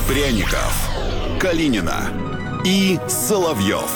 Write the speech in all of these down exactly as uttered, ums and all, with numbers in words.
Пряников, Калинина и Соловьев.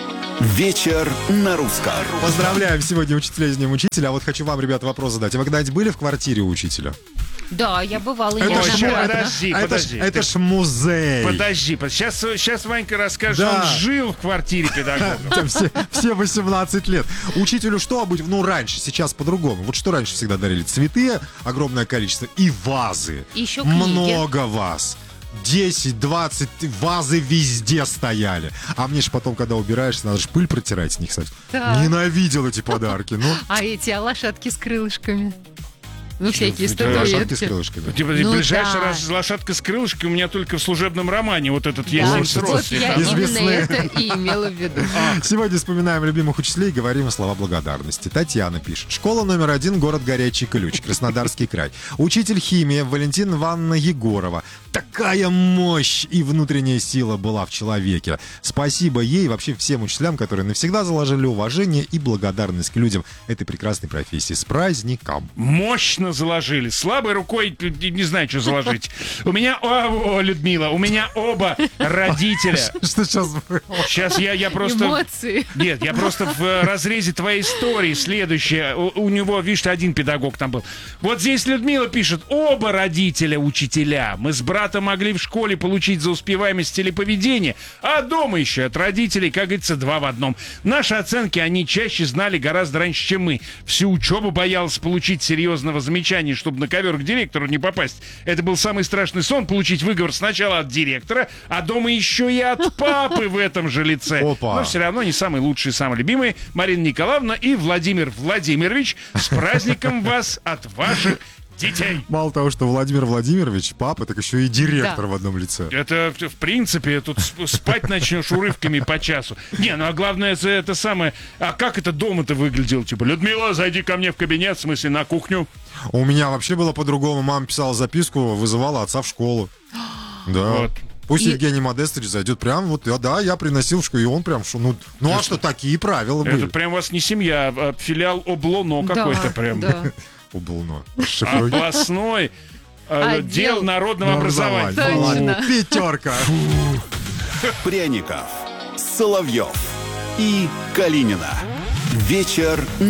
Вечер на русском. Поздравляем сегодня учителя с Днем Учителя. А вот хочу вам, ребята, вопрос задать. А вы когда-нибудь были в квартире у учителя? Да, я бывала Это ж, неоднократно. подожди, это подожди. ж, это ж музей. Подожди, сейчас, сейчас Ванька расскажет, Да. что он жил в квартире педагога. Там все, все восемнадцать лет. Учителю что обычно? Ну, раньше, сейчас по-другому. Вот что раньше всегда дарили? Цветы, огромное количество, и вазы. И еще книги. Много ваз. десять-двадцать вазы везде стояли. А мне же потом, когда убираешься, надо же пыль протирать с них, кстати. Так. Ненавидел эти подарки. Ну, А эти, а лошадки с крылышками? Ну, всякие Да, лошадки с статуэтки. крылышками. Типа, Ну ближайшая да. раз- лошадка с крылышками у меня только в служебном романе. Вот этот Да, есть вот рост. я Из именно весны. это и имела в виду. Сегодня вспоминаем любимых учителей и говорим слова благодарности. Татьяна пишет. Школа номер один, город Горячий Ключ, Краснодарский край. Учитель химии Валентина Ивановна Егорова. Такая мощь и внутренняя сила была в человеке. Спасибо ей и вообще всем учителям, которые навсегда заложили уважение и благодарность к людям этой прекрасной профессии. С праздником! Мощно заложили. Слабой рукой не знаю, что заложить. У меня, о, о, Людмила, у меня оба родителя. Что сейчас было? Сейчас я, я просто... Эмоции. Нет, я просто в э, разрезе твоей истории. Следующее. У, у него, видишь, один педагог там был. Вот здесь Людмила пишет. Оба родителя учителя. Мы с братом могли в школе получить за успеваемость телеповедения, а дома еще от родителей, как говорится, два в одном. Наши оценки они чаще знали гораздо раньше, чем мы. Всю учебу боялась получить серьезного замечания, чтобы на ковер к директору не попасть. Это был самый страшный сон — получить выговор сначала от директора, а дома еще и от папы в этом же лице. Опа. Но все равно не самые лучшие, самые любимые. Марина Николаевна и Владимир Владимирович, с праздником вас от ваших детей. Мало того, что Владимир Владимирович, папа, так еще и директор Да. в одном лице. Это, в принципе, тут сп- спать начнешь урывками по часу. Не, ну а главное, это, это самое... А как это дома-то выглядело? Типа, Людмила, зайди ко мне в кабинет, в смысле, на кухню. У меня вообще было по-другому. Мама писала записку, вызывала отца в школу. Да. Вот. Пусть И- Евгений Модестович зайдет прям вот, я- да, я приносил в школу, и он прям, что, ну, ну а что, такие правила были. Это прям у вас не семья, а филиал Облоно какой-то Да, прям. да. Ублно. Шифруй. Областной э, Отдел дел народного образования. Точно. Фу, Пятерка. Пряников, Соловьев и Калинина. Вечер